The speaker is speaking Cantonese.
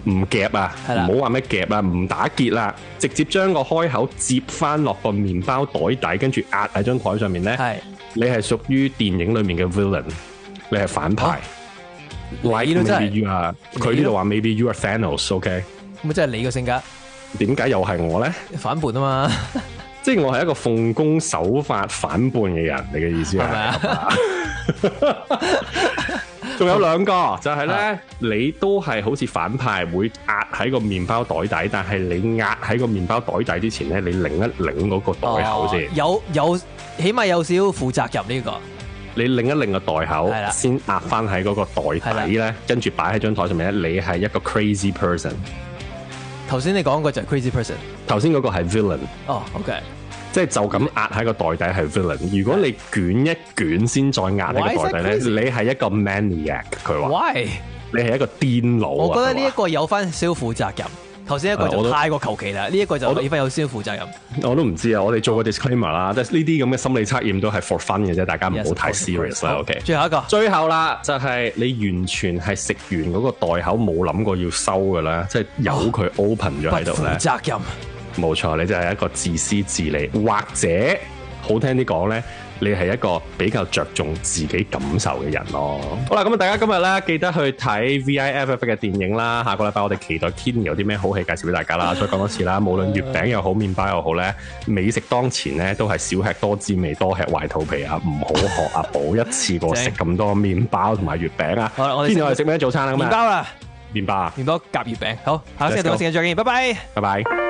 唔夾啊，唔好話咩夾啊，唔打結啦，直接將個開口接翻落個麵包袋底，跟住壓喺張台上面咧，你係屬於電影裏面嘅 villain， 你係反派。Like maybe you are， 佢呢度話 maybe you are Thanos，OK？ 咁真係你個性格？ 點解又係我咧？ 反叛啊嘛！ 即係我係一個奉公守法反叛嘅人，你嘅意思係咪啊？仲有兩個就係咧，你都係好似反派會壓喺個麵包袋底，但係你壓喺個麵包袋底之前咧，你擰一擰嗰個袋口先。 有起碼有少少負責任呢個。 你擰一擰個袋口，先壓翻喺嗰個袋底咧，跟住擺喺張台上面咧，你係一個 crazy person。 頭先你講個就係 crazy person， 頭先嗰個係 villain。 哦 ，OK。即係就咁壓喺個袋底係 villain， 如果你捲一捲先再壓喺個袋底咧，你係一個 maniac。佢話 ，Why？ 你係一個癲佬。 我覺得呢一個有翻少少負責任。頭先一個就太過求其啦，呢一個就俾翻有少少負責任。 我都唔知啊，我哋做個 disclaimer 啦，即係呢啲咁嘅心理測驗都係 for fun 嘅啫，大家唔好太 serious 啦。OK， 最後一個， 最後啦，就係你完全係食完嗰個袋口冇諗過要收嘅啦，即係由佢 open 咗喺度咧。 負責任。 冇錯，你就係一個自私自利，或者好聽啲講咧，你係一個比較着重自己感受嘅人咯。好啦，咁啊，大家今日咧記得去睇 VIFF 嘅電影啦。下個禮拜我哋期待 Kenny 有啲咩好戲介紹俾大家啦。再講多次啦，無論月餅又好，麵包又好咧，美食當前咧都係少吃多滋味，多吃壞肚皮啊！唔好學阿寶一次過食咁多麵包同埋月餅啊。好啦，我哋食咩早餐啊？ 麵包啦， 麵包啊， 麵包夾月餅。好，下個星期同一時間再見，拜拜， 拜拜。